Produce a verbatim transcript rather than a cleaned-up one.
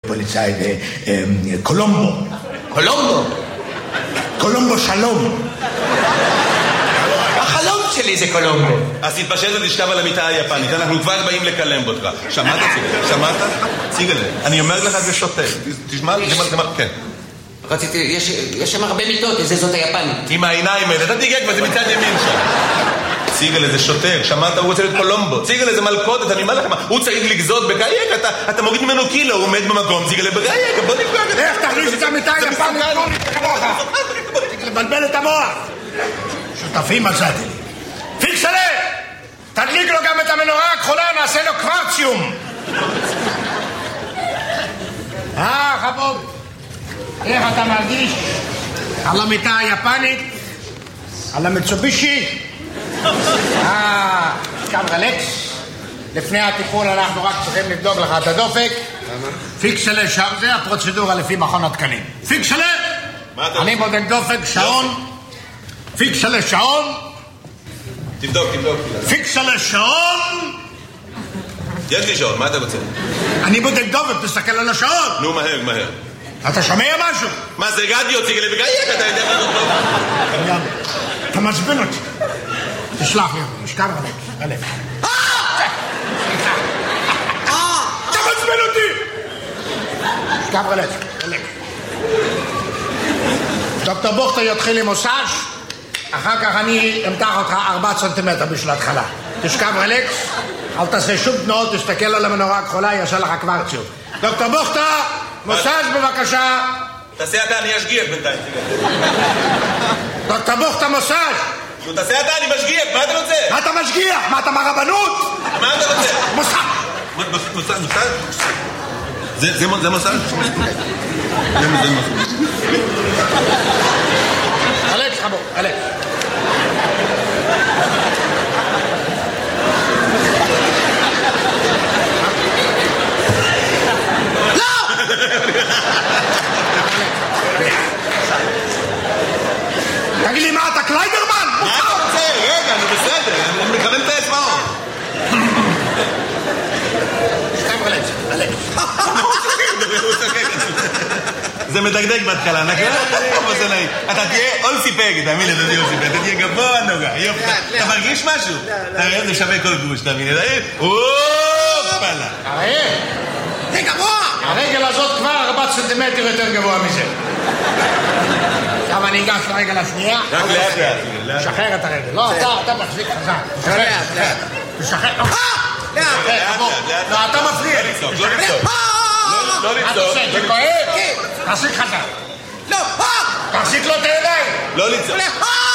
פוליצאי, קולומבו. קולומבו? קולומבו שלום. החלום שלי זה קולומבו. אז תתפשט ותשכב על המיטה היפנית, אנחנו כבר באים לקלם אותך. שמעת ציגל? שמעת? ציגל, אני אומר לך זה שוטה. תשמע, כן. רציתי, יש שם הרבה מיטות, איזה זאת היפנית. עם העיניים האלה, אתה תיגע כבר, זה מצד ימין שם. ציגל, זה שוטר, שמעת? הוא רוצה להיות קולומבו. ציגל, זה מלכודת, אני אומר לכם, הוא צריך לגזות בגייק, אתה מוריד ממנו קילו, הוא עומד במקום, ציגל, בגייק, בוא נפגע. איך תכניס את המיטה היפנית? לבלבל את המוח. שותפים מצאתי לי. פיקסלה! תדליק לו גם את המנורה הכחולה, נעשה לו קוורציום. אה, חבוב. איך אתה מרגיש? על המיטה היפנית? על המצובישי? אה, כאן רלקס. לפני הטיפול אנחנו רק צריכים לבדוק לך את הדופק. פיקסלה שם, זה הפרוצדורה לפי מכון התקנים. פיקסלה! אני בודק דופק, שעון. פיקסלה שעון. תבדוק, תבדוק. פיקסלה שעון. יש לי שעון, מה אתה רוצה? אני בודק דופק, תסתכל על השעון. נו, מהר, מהר. אתה שומע משהו? מה זה רדיו, ציגל, בגייק, אתה יודע מה זאת טוב. אתה מעצבן אותי. תשלח לי, משכב רלק, רלק. אתה מעצבן אותי! משכב רלק, רלק. דוקטור בוכטר יתחיל עם מוסאז', אחר כך אני אמתח אותך ארבעה סנטימטר בשביל התחלה. תשכב רלקס, אל תעשה שום תנועות, תסתכל על המנורה הכחולה, יעשה לך קוורציום. דוקטור בוכטר, מוסאז' בבקשה. תעשה אתה, אני אשגיח בינתיים. דוקטור בוכטר, מוסאז'. נו, תעשה אתה, אני משגיח, מה אתה רוצה? מה אתה משגיח? מה אתה מהרבנות? מה אתה רוצה? מוסאז'. מוסאז', מוסאז'? זה מוסאז'? זה מוסאז'. אלכס, חבו, אלכס. לא! תגיד לי מה, אתה קלייברמן? מה אתה רוצה? רגע, אני בסדר, אני מכוון את האצבעות. שתם אלכס, אלכס. זה מדגדג בהתחלה, נכון? אתה תהיה אולסי פגד, תאמין לי, אתה תהיה אולסי פגד, אתה תהיה גבוה נוגע, יופי. אתה מרגיש משהו? אתה רואה, זה שווה כל גוש, תאמין לי, אופלה. הרי, זה גבוה! הרגל הזאת כבר ארבעה סנטימטר יותר גבוה מזה. עכשיו אני אגש לרגל השנייה. רק לאט לאט. שחרר את הרגל. לא, אתה מחזיק חזק. לאט, לאט. תשחרר. לאט, לאט, לאט. לא, אתה מפריע. לא לצעוק, לא לצעוק. לא מה אתה לצעוק. עושה? זה כואב? תחזיק חזק. לא, תחזיק לו את הידיים. לא לצעוק.